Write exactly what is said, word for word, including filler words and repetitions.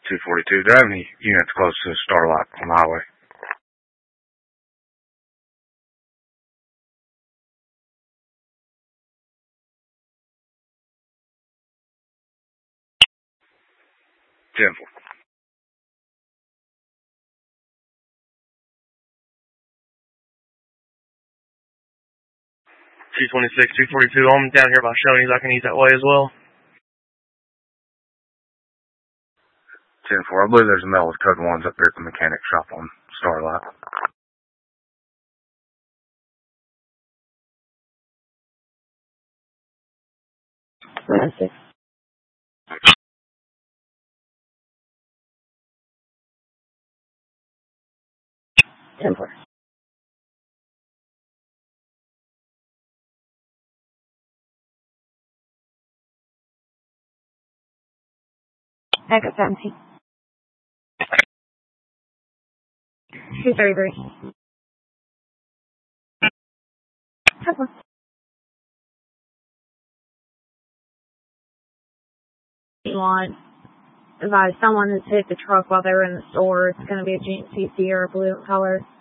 two forty-two. Do I have any units close to the Starlight on the highway? ten four. two twenty-six, two forty-two. I'm down here by Shoney's. I can use that way as well. ten four. I believe there's a metal with code ones up there at the mechanic shop on Starlight. nine six. ten four. Echo seventeen. two thirty-three. ten four. Want advise someone has hit the truck while they were in the store. It's going to be a G C C or a blue color.